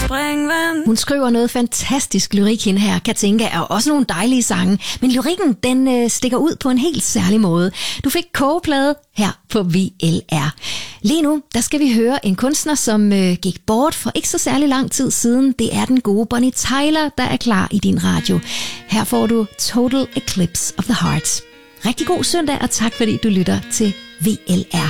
springvand. Hun skriver noget fantastisk lyrik, hende her. Katinka er også nogle dejlige sange, men lyrikken den stikker ud på en helt særlig måde. Du fik kogeplade her på VLR. Lige nu, der skal vi høre en kunstner, som gik bort for ikke så særlig lang tid siden. Det er den gode Bonnie Tyler, der er klar i din radio. Her får du Total Eclipse of the Heart. Rigtig god søndag, og tak fordi du lytter til VLR.